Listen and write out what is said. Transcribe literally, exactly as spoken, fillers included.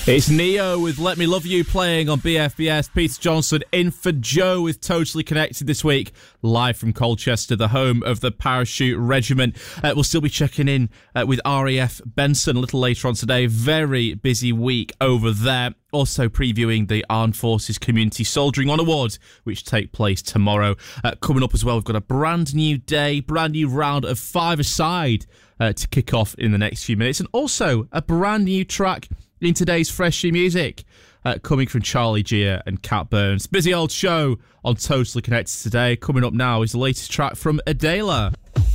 It's Neo with Let Me Love You playing on B F B S. Peter Johnson in for Joe with Totally Connected this week, live from Colchester, the home of the Parachute Regiment. Uh, we'll still be checking in uh, with R A F Benson a little later on today. Very busy week over there. Also previewing the Armed Forces Community Soldiering On Awards, which take place tomorrow. Uh, coming up as well, we've got a brand new day, brand new round of five-a-side uh, to kick off in the next few minutes. And also a brand new track in today's Fresh New Music, uh, coming from Charlie Gia and Cat Burns. Busy old show on Totally Connected today. Coming up now is the latest track from Adela.